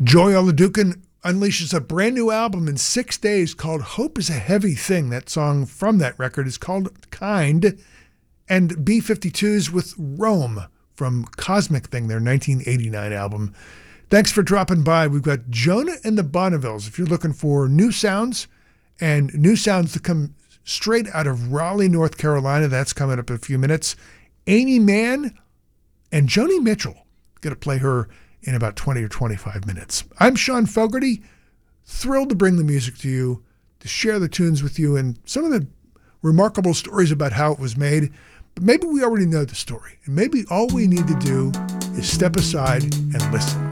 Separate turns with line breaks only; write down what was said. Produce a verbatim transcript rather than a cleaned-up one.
Joy Oladukin unleashes a brand new album in six days called Hope is a Heavy Thing. That song from that record is called Kind. And B fifty-two's with Rome from Cosmic Thing, their nineteen eighty-nine album. Thanks for dropping by. We've got Jonah and the Bonnevilles. If you're looking for new sounds and new sounds to come straight out of Raleigh, North Carolina, that's coming up in a few minutes. Amy Mann and Joni Mitchell. Going to play her in about twenty or twenty-five minutes. I'm Sean Fogarty, thrilled to bring the music to you, to share the tunes with you, and some of the remarkable stories about how it was made. But maybe we already know the story, and maybe all we need to do is step aside and listen.